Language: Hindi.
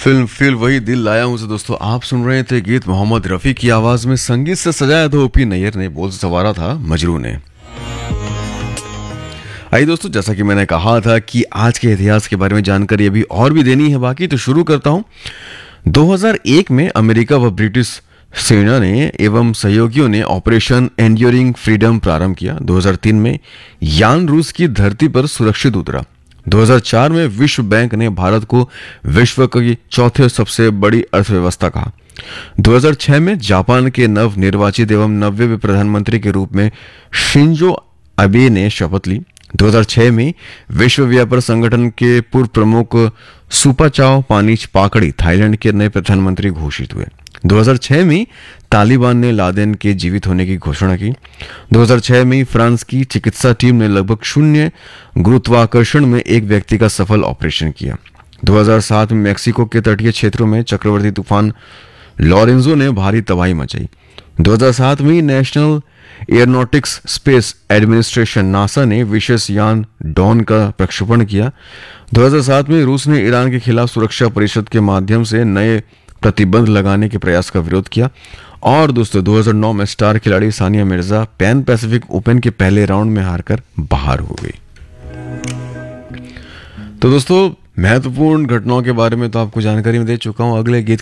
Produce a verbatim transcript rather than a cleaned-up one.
फिल्म फिर वही दिल लाया हूं से दोस्तों आप सुन रहे थे गीत मोहम्मद रफी की आवाज में, संगीत से सजाया था ओपी नैयर ने, बोल से संवारा था मजरू ने। आइए दोस्तों, जैसा कि मैंने कहा था कि आज के इतिहास के बारे में जानकारी अभी और भी देनी है बाकी, तो शुरू करता हूं। दो हज़ार एक में अमेरिका व ब्रिटिश सेना ने एवं सहयोगियों ने ऑपरेशन एंड्योरिंग फ्रीडम प्रारंभ किया। दो हज़ार तीन में यान रूस की धरती पर सुरक्षित उतरा। दो हज़ार चार में विश्व बैंक ने भारत को विश्व की चौथे सबसे बड़ी अर्थव्यवस्था कहा। दो हज़ार छह में जापान के नव निर्वाचित एवं नब्बे प्रधानमंत्री के रूप में शिंजो अबे ने शपथ ली। दो हज़ार छह में विश्व व्यापार संगठन के पूर्व प्रमुख सुपाचाओ पानीच पाकड़ी थाईलैंड के नए प्रधानमंत्री घोषित हुए। दो हज़ार छह में तालिबान ने लादेन के जीवित होने की घोषणा की। दो हज़ार छह में फ्रांस की चिकित्सा टीम ने लगभग शून्य गुरुत्वाकर्षण में एक व्यक्ति का सफल ऑपरेशन किया। दो हज़ार सात में मैक्सिको के तटीय क्षेत्रों में चक्रवाती तूफान लॉरेंजो ने भारी तबाही मचाई। दो हज़ार सात में national aeronautics space administration NASA ने विशेष यान डॉन का प्रक्षेपण किया। दो हज़ार सात में रूस ने ईरान के खिलाफ सुरक्षा परिषद के माध्यम से नए प्रतिबंध लगाने के प्रयास का विरोध किया। और दोस्तों दो हज़ार नौ में स्टार खिलाड़ी Sania Mirza pan Pacific open के पहले राउंड में हारकर बाहर हो गई। तो दोस्तों महत्वपूर्ण घटनाओं के बारे में तो आपको जानकारी में दे चुका हूं। अगले गीत